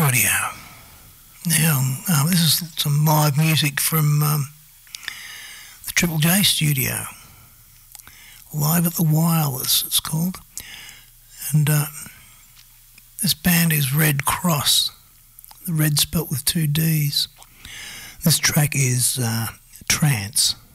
Radio. Now, this is some live music from the Triple J studio. Live at the Wireless, it's called. And this band is Red Cross. The red spelt with two Ds. This track is Trance.